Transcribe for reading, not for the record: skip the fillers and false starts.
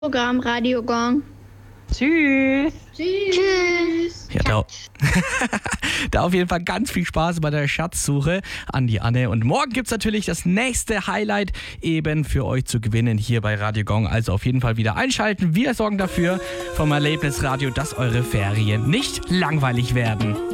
Programm Radio Gong. Tschüss. Tschüss. Ja, da auf jeden Fall ganz viel Spaß bei der Schatzsuche an die Anne. Und morgen gibt es natürlich das nächste Highlight eben für euch zu gewinnen hier bei Radio Gong. Also auf jeden Fall wieder einschalten. Wir sorgen dafür vom Erlebnisradio, dass eure Ferien nicht langweilig werden.